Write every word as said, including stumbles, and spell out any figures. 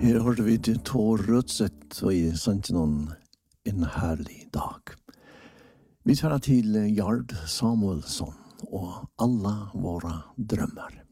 Her hørte vi til Tor Rødseth og i Santinon en herlig dag. Vi tar til Jard Samuelsson og alla våra drömmar.